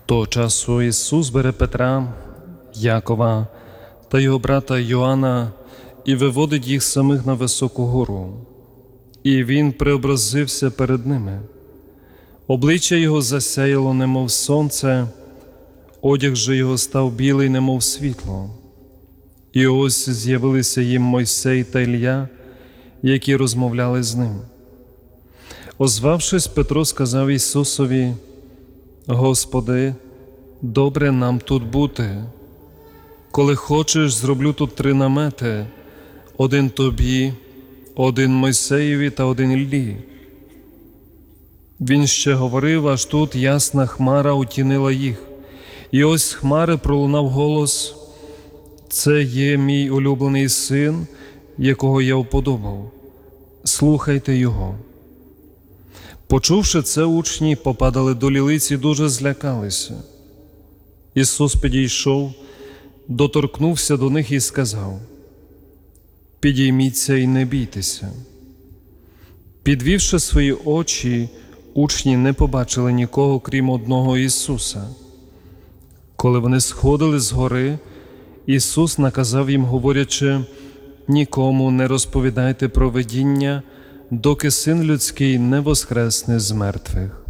Того часу Ісус бере Петра, Якова та його брата Йоанна і виводить їх самих на високу гору. І Він преобразився перед ними. Обличчя Його засяяло, немов сонце, одяг же Його став білий, немов світло. І ось з'явилися їм Мойсей та Ілля, які розмовляли з ним. Озвавшись, Петро сказав Ісусові: «Господи, добре нам тут бути. Коли хочеш, зроблю тут 3 намети, один тобі, один Мойсеєві та один Іллі». Він ще говорив, аж тут ясна хмара отінила їх. І ось з хмари пролунав голос: «Це є мій улюблений син, якого я вподобав. Слухайте його». Почувши це, учні попадали до лілиць і дуже злякалися. Ісус підійшов, доторкнувся до них і сказав: «Підійміться і не бійтеся». Підвівши свої очі, учні не побачили нікого, крім одного Ісуса. Коли вони сходили з гори, Ісус наказав їм, говорячи: «Нікому не розповідайте про видіння, доки Син Людський не воскресне з мертвих».